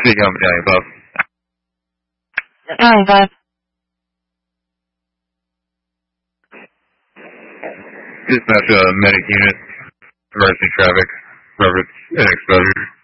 Speaking of Battalion 5. Battalion 5. Dispatch a medic unit, emergency traffic, reference and exposure.